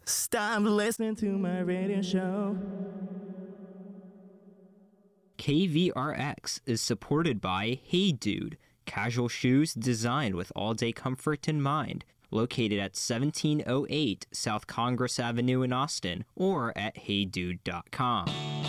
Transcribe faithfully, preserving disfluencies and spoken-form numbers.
Stop listening to my radio show. K V R X is supported by Hey Dude, casual shoes designed with all-day comfort in mind. Located at seventeen oh eight South Congress Avenue in Austin, or at hey dude dot com.